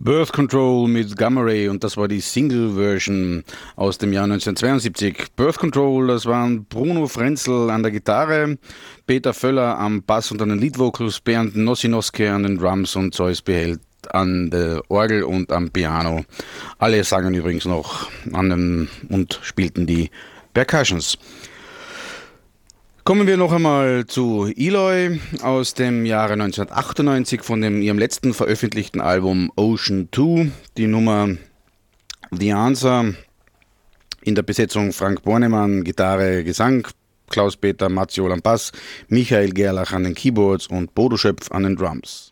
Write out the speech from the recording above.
Birth Control mit Gamma Ray, und das war die Single-Version aus dem Jahr 1972. Birth Control, das waren Bruno Frenzel an der Gitarre, Peter Völler am Bass und an den Lead-Vocals, Bernd Nosinoske an den Drums und Zeus Beheld an der Orgel und am Piano. Alle sangen übrigens noch und spielten die Percussions. Kommen wir noch einmal zu Eloy aus dem Jahre 1998 von ihrem letzten veröffentlichten Album Ocean 2, die Nummer The Answer, in der Besetzung Frank Bornemann, Gitarre, Gesang, Klaus-Peter Matziol am Bass, Michael Gerlach an den Keyboards und Bodo Schöpf an den Drums.